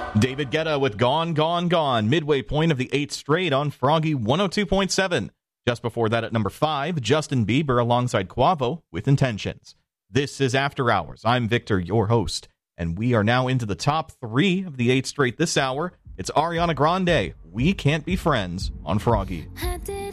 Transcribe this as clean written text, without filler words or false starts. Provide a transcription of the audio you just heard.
David Guetta with Gone, Gone, Gone, midway point of the 8th straight on Froggy 102.7. Just before that at number 5, Justin Bieber alongside Quavo with Intentions. This is After Hours. I'm Victor, your host, and we are now into the top 3 of the 8th straight this hour. It's Ariana Grande, We Can't Be Friends on Froggy. I did